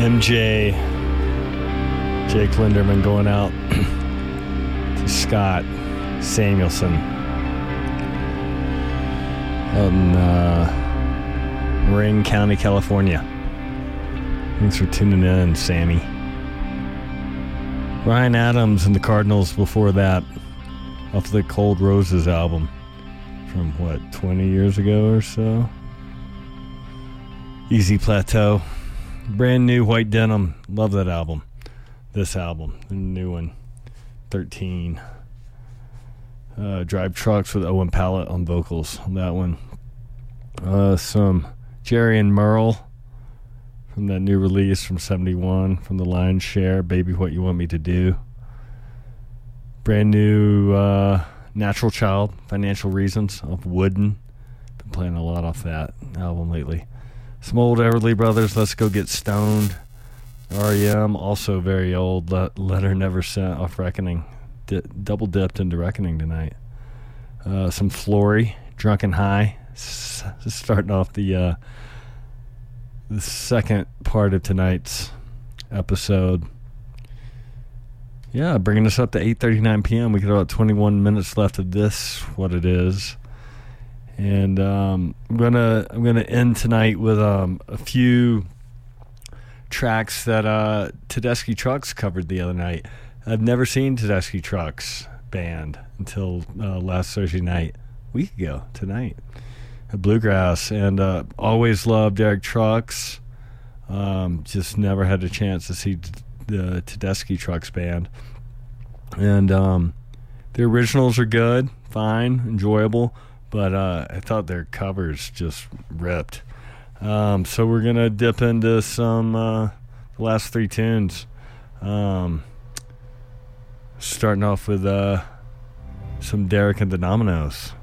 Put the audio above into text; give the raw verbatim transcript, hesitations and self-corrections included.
M J, Jake Linderman going out to Scott Samuelson out in uh, Marin County, California. Thanks for tuning in, Sammy. Ryan Adams and the Cardinals before that, off the Cold Roses album from, what, twenty years ago or so? Easy Plateau. Brand new White Denim. Love that album. This album, the new one, thirteen. Uh, Drive Trucks with Owen Pallett on vocals on that one. Uh, some Jerry and Merle from that new release from seventy-one, from the Lion's Share, Baby What You Want Me to Do. Brand new uh, Natural Child, Financial Reasons, of Wooden. Been playing a lot off that album lately. Some old Everly Brothers, Let's Go Get Stoned. R E M, also very old, Let- Letter Never Sent, off Reckoning. D- double dipped into Reckoning tonight. Uh, some Flory, Drunken High. S- starting off the uh, the second part of tonight's episode. Yeah, bringing us up to eight thirty-nine p.m. We got about twenty-one minutes left of this, what it is. And um, I'm gonna I'm gonna end tonight with um, a few tracks that uh, Tedeschi Trucks covered the other night. I've never seen Tedeschi Trucks band until uh, last Thursday night, a week ago tonight, at Bluegrass, and uh, always loved Derek Trucks. Um, just never had a chance to see the Tedeschi Trucks band, and um, the originals are good, fine, enjoyable. But uh, I thought their covers just ripped. Um, so we're going to dip into some, uh, the last three tunes. Um, starting off with uh, some Derek and the Dominoes.